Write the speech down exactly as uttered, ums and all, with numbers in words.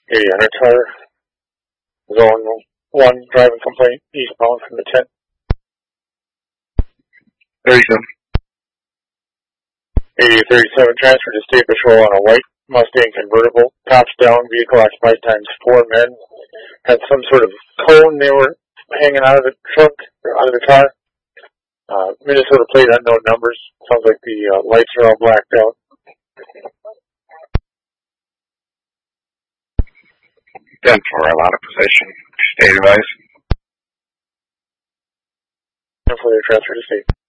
eighty hundred car, zone one, driving complaint, eastbound from the tent. thirty-seven. eighty thirty-seven, transfer to State Patrol on a white Mustang convertible, tops down, vehicle occupied times four men, had some sort of cone they were hanging out of the trunk, or out of the car. Uh, Minnesota plate, unknown numbers. Sounds like the uh, lights are all blacked out. ten four, I'm out of possession. State advice. ten four, they transfer to State.